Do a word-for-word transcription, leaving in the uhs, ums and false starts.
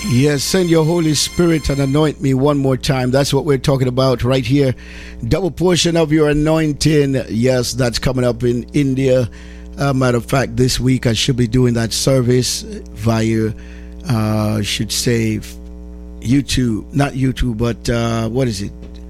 Yes, send your Holy Spirit and anoint me one more time. That's what we're talking about right here. Double portion of your anointing. Yes, that's coming up in India. Uh, matter of fact, this week I should be doing that service via, uh, I should say, YouTube. Not YouTube, but uh, what is it?